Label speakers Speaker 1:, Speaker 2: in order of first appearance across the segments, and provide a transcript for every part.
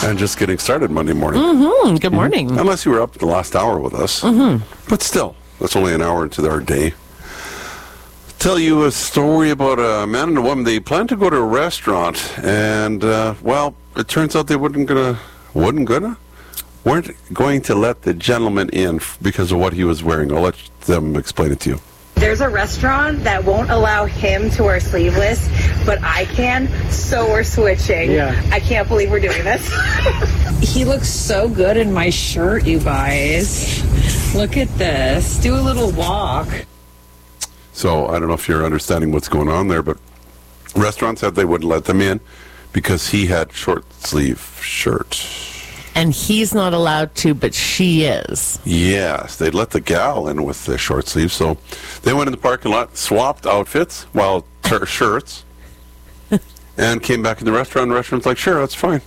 Speaker 1: And just getting started Monday morning.
Speaker 2: Mm-hmm. Good morning.
Speaker 1: Mm-hmm. Unless you were up the last hour with us.
Speaker 2: Mm-hmm.
Speaker 1: But still, that's only an hour into our day. Tell you a story about a man and a woman. They planned to go to a restaurant, and well, it turns out they weren't going to let the gentleman in because of what he was wearing. I'll let them explain it to you.
Speaker 3: There's a restaurant that won't allow him to wear sleeveless, but I can, so we're switching.
Speaker 4: Yeah.
Speaker 3: I can't believe we're doing this.
Speaker 5: He looks so good in my shirt, you guys. Look at this. Do a little walk.
Speaker 1: So I don't know if you're understanding what's going on there, but restaurants said they wouldn't let them in because he had short sleeve shirt.
Speaker 2: And he's not allowed to, but she is.
Speaker 1: Yes, they let the gal in with the short sleeves, so they went in the parking lot, swapped outfits, shirts, and came back in the restaurant. The restaurant's like, sure, that's fine.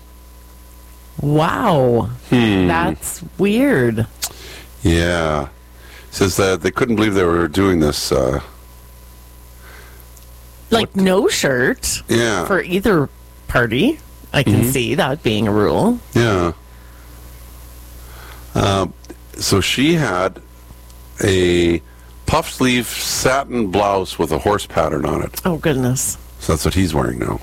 Speaker 2: Wow. That's weird.
Speaker 1: Yeah. Says that they couldn't believe they were doing this.
Speaker 2: No shirt
Speaker 1: Yeah.
Speaker 2: for either party. I can see that being a rule.
Speaker 1: Yeah. So she had a puff sleeve satin blouse with a horse pattern on it.
Speaker 2: Oh, goodness.
Speaker 1: So that's what he's wearing now.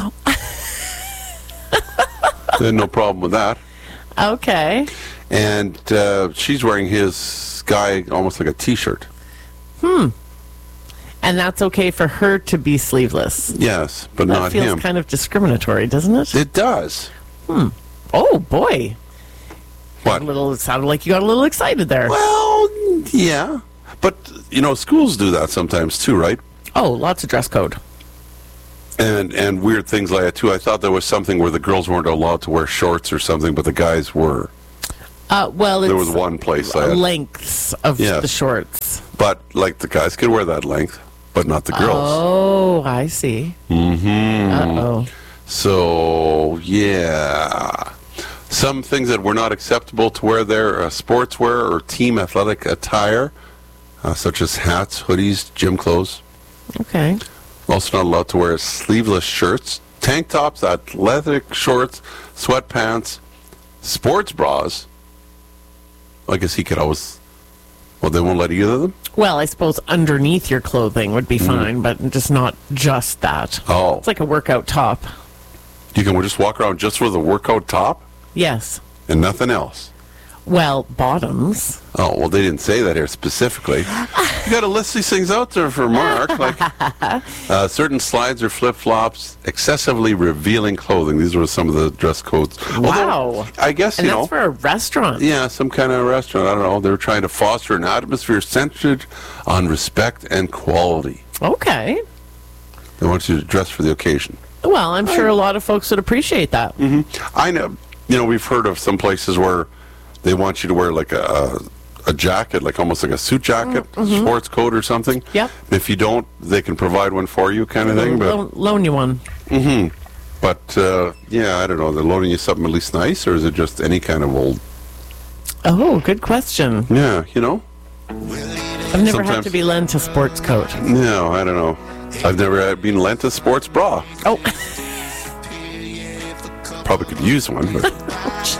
Speaker 1: Then no problem with that.
Speaker 2: Okay.
Speaker 1: And she's wearing his guy almost like a T-shirt.
Speaker 2: And that's okay for her to be sleeveless.
Speaker 1: Yes, but
Speaker 2: That
Speaker 1: not
Speaker 2: feels
Speaker 1: him.
Speaker 2: kind of discriminatory, doesn't it?
Speaker 1: It does.
Speaker 2: Oh, boy.
Speaker 1: What?
Speaker 2: It sounded like you got a little excited there.
Speaker 1: Well, yeah. But, schools do that sometimes too, right?
Speaker 2: Oh, lots of dress code.
Speaker 1: And weird things like that too. I thought there was something where the girls weren't allowed to wear shorts or something, but the guys were.
Speaker 2: Well,
Speaker 1: There
Speaker 2: it's
Speaker 1: was one place I had.
Speaker 2: lengths of
Speaker 1: Yes.
Speaker 2: the shorts.
Speaker 1: But, the guys could wear that length, but not the girls.
Speaker 2: Oh, I see.
Speaker 1: Mm-hmm.
Speaker 2: Uh-oh.
Speaker 1: So, yeah. Some things that were not acceptable to wear there, sportswear or team athletic attire, such as hats, hoodies, gym clothes.
Speaker 2: Okay.
Speaker 1: Also not allowed to wear sleeveless shirts, tank tops, athletic shorts, sweatpants, sports bras. I guess he could always... Well, they won't let either of them?
Speaker 2: Well, I suppose underneath your clothing would be fine, but just not just that.
Speaker 1: Oh.
Speaker 2: It's like a workout top.
Speaker 1: You can just walk around just with a workout top
Speaker 2: Yes.
Speaker 1: and nothing else.
Speaker 2: Well, bottoms.
Speaker 1: Oh, well, they didn't say that here specifically. You got to list these things out there for Mark. Like certain slides or flip-flops, excessively revealing clothing. These were some of the dress codes.
Speaker 2: Wow.
Speaker 1: Although, I guess,
Speaker 2: And that's for a restaurant.
Speaker 1: yeah, some kind of restaurant. I don't know. They were trying to foster an atmosphere centered on respect and quality.
Speaker 2: Okay.
Speaker 1: They want you to dress for the occasion.
Speaker 2: Well, I'm sure a lot of folks would appreciate that.
Speaker 1: I know, we've heard of some places where they want you to wear like a jacket, like almost like a suit jacket, sports coat or something.
Speaker 2: Yep.
Speaker 1: If you don't, they can provide one for you, kind of thing. But
Speaker 2: Loan you one.
Speaker 1: yeah, I don't know. They're loaning you something at least nice, or is it just any kind of old?
Speaker 2: Oh, good question.
Speaker 1: Yeah,
Speaker 2: I've never had
Speaker 1: Sometimes-
Speaker 2: to be lent a sports coat.
Speaker 1: No, I don't know. I've never been lent a sports bra.
Speaker 2: Oh,
Speaker 1: Probably could use one, but